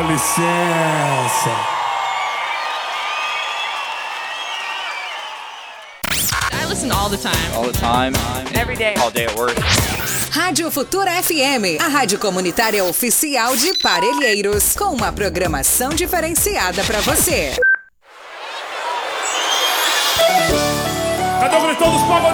Dá licença. I listen all the time. All the time. Every day. All day at work. Rádio Futura FM, a rádio comunitária oficial de Parelheiros, com uma programação diferenciada para você. Cadê o gritão dos pagodeiros?